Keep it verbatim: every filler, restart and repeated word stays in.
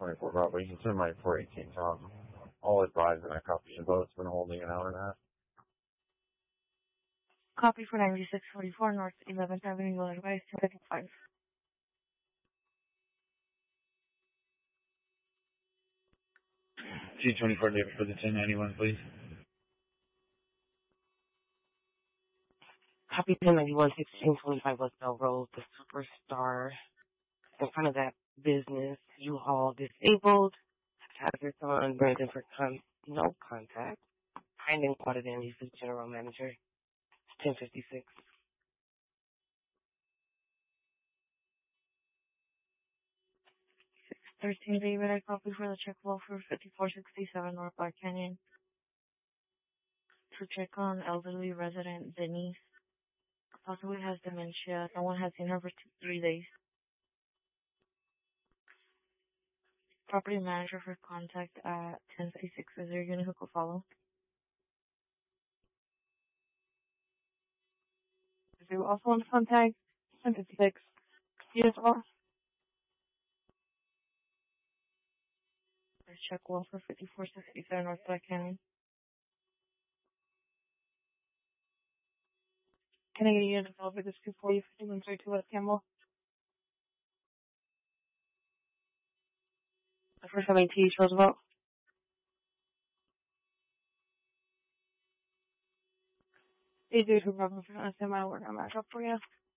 twenty-four property. It's in my four eighteen Tom. All advised and I copy you both. It's been holding an hour and a half. Copy for ninety-six forty-four North eleventh Avenue, Will Advice, two fifty-five. G twenty-four David for the ten ninety-one, please. Copy ten ninety-one, sixteen twenty-five West Bell Road, the Superstar. In front of that business, U-Haul disabled. Hazard on Brandon for con- no contact. Finding audit and usage general manager. It's ten fifty-six. thirteen David, I copy for the check flow for fifty-four sixty-seven North Black Canyon. To check on elderly resident Denise. Possibly has dementia. No one has seen her for two, three days. Property manager for contact at ten fifty-six. Is there a unit who could follow? Is there also on contact? ten fifty-six. Yes, all. Let's check well for fifty-four sixty-seven North Black Canyon. Can I get a unit to follow for this two forty fifty-one thirty-two West Campbell? The first having T H Roosevelt. Hey, dude, who probably forgot to send my order. I'm back up for you.